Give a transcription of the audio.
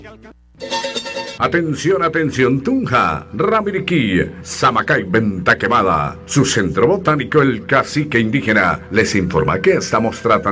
Atención, atención, Tunja, Ramiriquí, Samacay, Venta Quemada. Su centro botánico, el Cacique Indígena, les informa que estamos tratando